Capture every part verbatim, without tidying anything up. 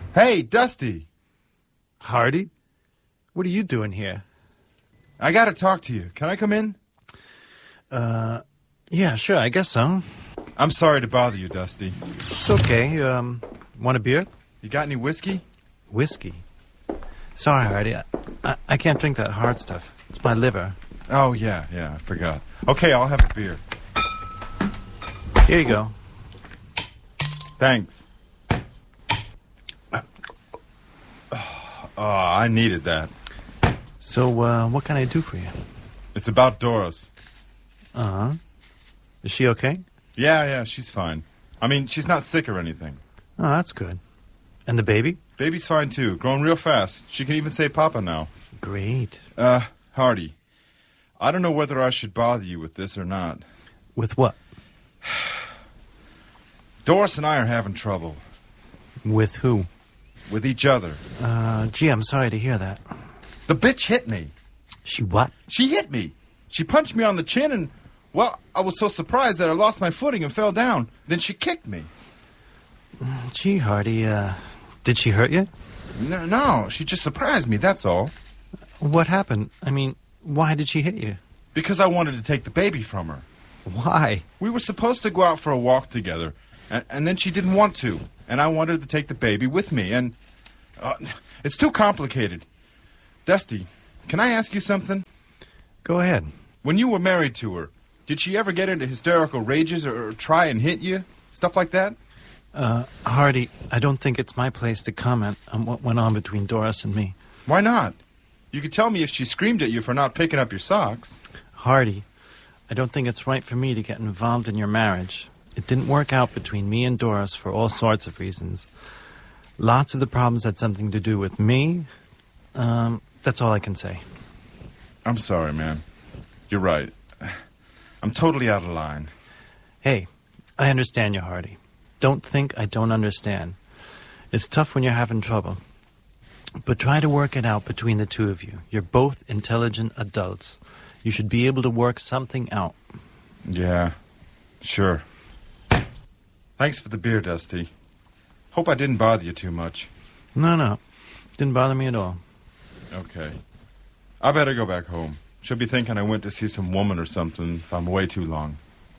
Hey, Dusty. Hardy? What are you doing here? I gotta talk to you. Can I come in? Uh, yeah, sure, I guess so. I'm sorry to bother you, Dusty. It's okay. Um, want a beer? You got any whiskey? Whiskey? Sorry, Hardy. I, I, I can't drink that hard stuff. It's my liver. Oh, yeah, yeah, I forgot. Okay, I'll have a beer. Here you go. Thanks. Oh, I needed that. So, uh, what can I do for you? It's about Doris. Uh-huh. Is she okay? Yeah, yeah, she's fine. I mean, she's not sick or anything. Oh, that's good. And the baby? Baby's fine, too. Growing real fast. She can even say Papa now. Great. Uh, Hardy, I don't know whether I should bother you with this or not. With what? Doris and I are having trouble. With who? With each other. Uh, gee, I'm sorry to hear that. The bitch hit me. She what? She hit me. She punched me on the chin and, well, I was so surprised that I lost my footing and fell down. Then she kicked me. Gee, Hardy, uh, did she hurt you? No, no, she just surprised me, that's all. What happened? I mean, why did she hit you? Because I wanted to take the baby from her. Why? We were supposed to go out for a walk together, and, and then she didn't want to, and I wanted to take the baby with me, and uh, it's too complicated. Dusty, can I ask you something? Go ahead. When you were married to her, did she ever get into hysterical rages or, or try and hit you? Stuff like that? Uh, Hardy, I don't think it's my place to comment on what went on between Doris and me. Why not? You could tell me if she screamed at you for not picking up your socks. Hardy, I don't think it's right for me to get involved in your marriage. It didn't work out between me and Doris for all sorts of reasons. Lots of the problems had something to do with me. Um, that's all I can say. I'm sorry, man. You're right. I'm totally out of line. Hey, I understand you, Hardy. Don't think I don't understand. It's tough when you're having trouble. But try to work it out between the two of you. You're both intelligent adults. You should be able to work something out. Yeah, sure. Thanks for the beer, Dusty. Hope I didn't bother you too much. No, no. Didn't bother me at all. Okay. I better go back home. She'll be thinking I went to see some woman or something if I'm away too long.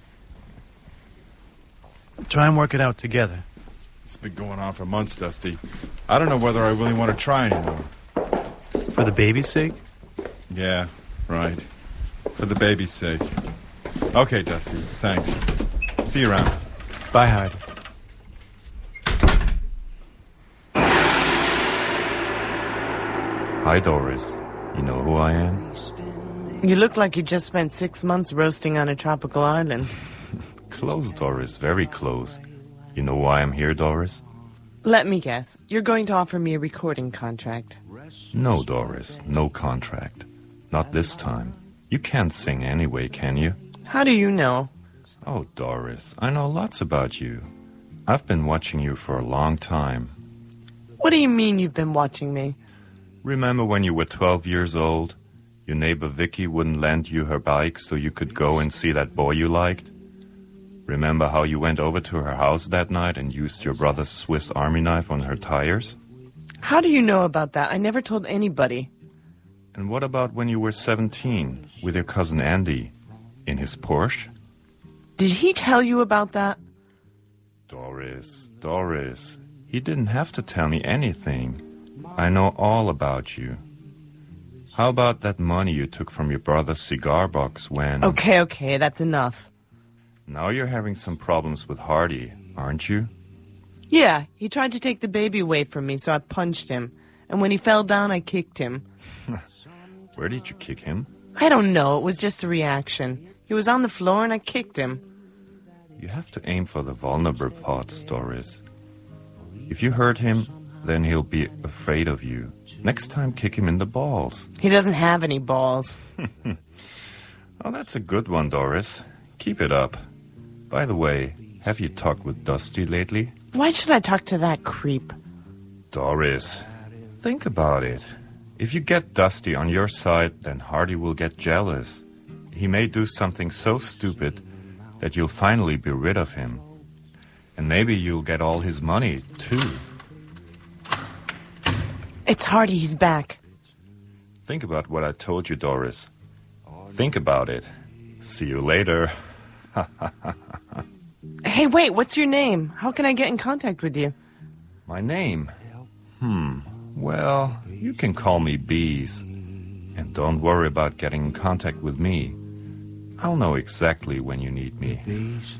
Try and work it out together. It's been going on for months, Dusty. I don't know whether I really want to try anymore. For the baby's sake? Yeah, right. For the baby's sake. Okay, Dusty. Thanks. See you around. Bye, Hardy. Hi, Doris. You know who I am? You look like you just spent six months roasting on a tropical island. Close, Doris. Very close. You know why I'm here, Doris? Let me guess. You're going to offer me a recording contract. No, Doris. No contract. Not this time. You can't sing anyway, can you? How do you know? Oh, Doris, I know lots about you. I've been watching you for a long time. What do you mean you've been watching me? Remember when you were twelve years old? Your neighbor Vicky wouldn't lend you her bike so you could go and see that boy you liked? Remember how you went over to her house that night and used your brother's Swiss Army knife on her tires? How do you know about that? I never told anybody. And what about when you were seventeen with your cousin Andy in his Porsche? Did he tell you about that? Doris, Doris, he didn't have to tell me anything. I know all about you. How about that money you took from your brother's cigar box when... Okay, okay, that's enough. Now you're having some problems with Hardy, aren't you? Yeah, he tried to take the baby away from me, so I punched him. And when he fell down, I kicked him. Where did you kick him? I don't know, it was just a reaction. He was on the floor and I kicked him. You have to aim for the vulnerable parts, Doris. If you hurt him, then he'll be afraid of you. Next time, kick him in the balls. He doesn't have any balls. Oh, that's a good one, Doris. Keep it up. By the way, have you talked with Dusty lately? Why should I talk to that creep? Doris, think about it. If you get Dusty on your side, then Hardy will get jealous. He may do something so stupid that you'll finally be rid of him. And maybe you'll get all his money, too. It's Hardy, he's back. Think about what I told you, Doris. Think about it. See you later. Hey, wait, what's your name? How can I get in contact with you? My name? Hmm. Well, you can call me Bees. And don't worry about getting in contact with me. I'll know exactly when you need me.